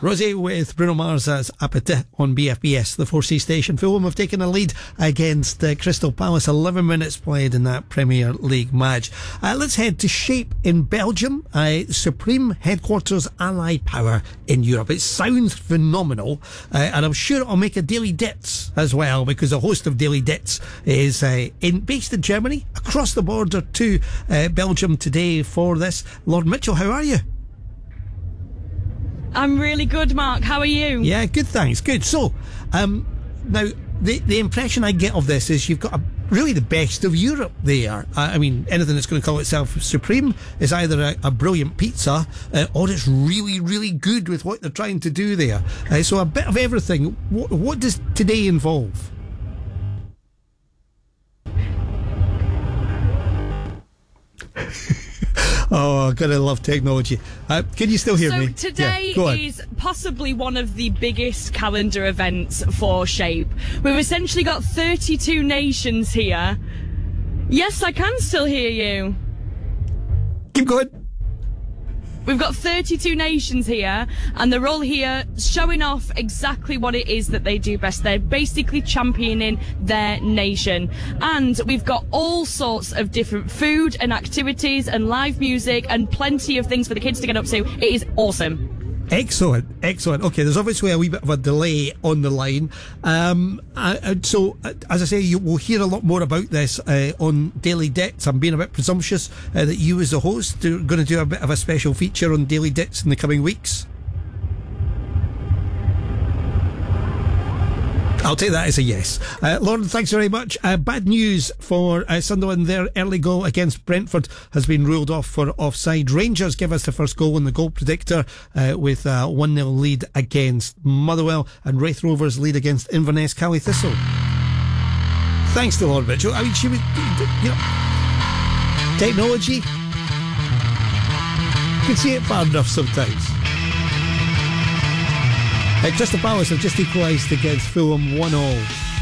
Rosie with Bruno Mars as Appetite on BFBS, the 4C station. Fulham have taken a lead against Crystal Palace. 11 minutes played in that Premier League match. Let's head to Shape in Belgium. Supreme headquarters Allied Power in Europe. It sounds phenomenal, and I'm sure it'll make a Daily Dits as well, because a host of Daily Dits is based in Germany, across the border to Belgium today for this. Lord Mitchell, how are you? I'm really good, Mark. How are you? Yeah, good, thanks. Good. So, now, the impression I get of this is you've got really the best of Europe there. I mean, anything that's going to call itself Supreme is either a brilliant pizza or it's really, really good with what they're trying to do there. So a bit of everything. What does today involve? Oh, I'm gonna love technology. Can you still hear me? So today is possibly one of the biggest calendar events for Shape. We've essentially got 32 nations here. Yes, I can still hear you. Keep going. We've got 32 nations here, and they're all here showing off exactly what it is that they do best. They're basically championing their nation. And we've got all sorts of different food and activities and live music and plenty of things for the kids to get up to. It is awesome. Excellent, excellent. Okay, there's obviously a wee bit of a delay on the line. So, as I say, you will hear a lot more about this on Daily Dits. I'm being a bit presumptuous that you, as the host, are going to do a bit of a special feature on Daily Dits in the coming weeks. I'll take that as a yes. Lauren, thanks very much. Bad news for Sunderland. Their early goal against Brentford has been ruled off for offside. Rangers give us the first goal in the goal predictor with a 1-0 lead against Motherwell, and Wraith Rovers lead against Inverness Cally Thistle. Thanks to Lauren Mitchell. I mean, she was, technology. You can see it far enough sometimes. Crystal Palace have just equalised against Fulham 1-1.